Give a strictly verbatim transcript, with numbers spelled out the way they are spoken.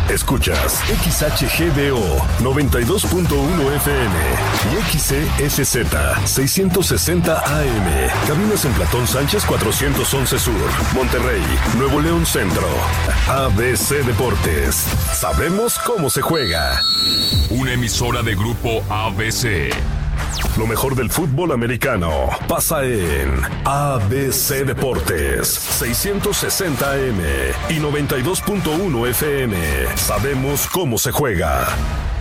Escuchas X H G D O noventa y dos punto uno F M y X C S Z seiscientos sesenta A M. Cabinas en Platón Sánchez cuatrocientos once Sur, Monterrey, Nuevo León Centro. A B C Deportes. Sabemos cómo se juega. Una emisora de Grupo A B C. Lo mejor del fútbol americano pasa en A B C Deportes, seiscientos sesenta A M y noventa y dos punto uno F M. Sabemos cómo se juega.